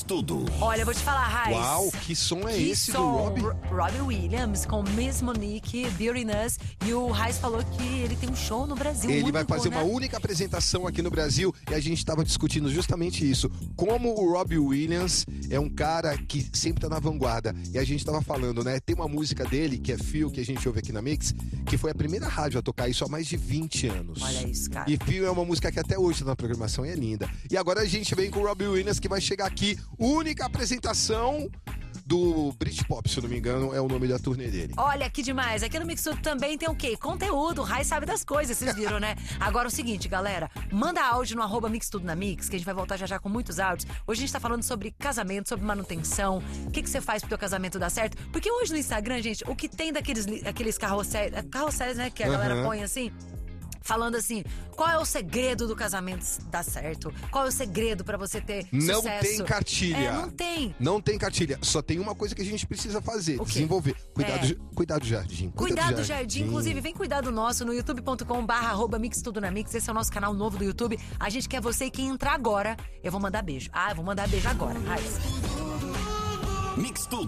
Tudo. Olha, eu vou te falar, Raiz. Uau, que som é esse do Robbie? Robbie Williams com Miss Monique, Beauty Us. E o Raiz falou que ele tem um show no Brasil. Ele único, vai fazer uma única apresentação aqui no Brasil e a gente estava discutindo justamente isso. Como o Robbie Williams é um cara que sempre tá na vanguarda. E a gente tava falando, né? Tem uma música dele, que é Feel, que a gente ouve aqui na Mix, que foi a primeira rádio a tocar isso há mais de 20 anos. Olha isso, cara. E Feel é uma música que até hoje tá na programação e é linda. E agora a gente vem com o Robbie Williams, que vai chegar aqui, única apresentação do Britpop, se eu não me engano, é o nome da turnê dele. Olha, que demais. Aqui no Mix Tudo também tem o quê? Conteúdo. O Rai sabe das coisas, vocês viram, né? Agora o seguinte, galera. Manda áudio no @Mix Tudo na Mix, que a gente vai voltar já já com muitos áudios. Hoje a gente tá falando sobre casamento, sobre manutenção. O que você faz pro teu casamento dar certo? Porque hoje no Instagram, gente, o que tem daqueles carrosséis, né? Que a galera põe assim... Falando assim, qual é o segredo do casamento dar certo? Qual é o segredo pra você ter Não sucesso? tem cartilha. Não tem. Não tem cartilha. Só tem uma coisa que a gente precisa fazer. O quê? Desenvolver. Cuidar do jardim. Cuidar do jardim. Inclusive, vem cuidar do nosso no youtube.com/Mix Tudo na Mix. Esse é o nosso canal novo do YouTube. A gente quer você e quem entrar agora, eu vou mandar beijo. Eu vou mandar beijo agora. Raiz. Mix Tudo.